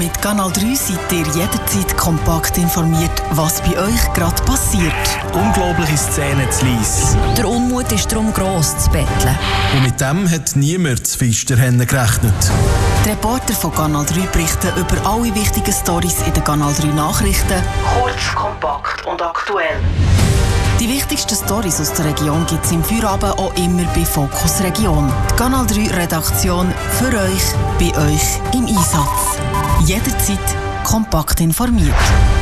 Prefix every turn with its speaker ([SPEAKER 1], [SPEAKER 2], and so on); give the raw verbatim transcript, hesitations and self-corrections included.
[SPEAKER 1] Mit Kanal drei seid ihr jederzeit kompakt informiert, was bei euch gerade passiert.
[SPEAKER 2] Unglaubliche Szenen zu Lyss.
[SPEAKER 3] Der Unmut ist darum gross zu betteln.
[SPEAKER 2] Und mit dem hat niemand zu Pfisterhennen gerechnet.
[SPEAKER 1] Die Reporter von Kanal drei berichten über alle wichtigen Storys in den Kanal drei Nachrichten. Kurz, kompakt und aktuell. Die wichtigsten Storys aus der Region gibt es im Feierabend auch immer bei Fokus Region. Die Kanal drei Redaktion für euch, bei euch im Einsatz. Jederzeit kompakt informiert.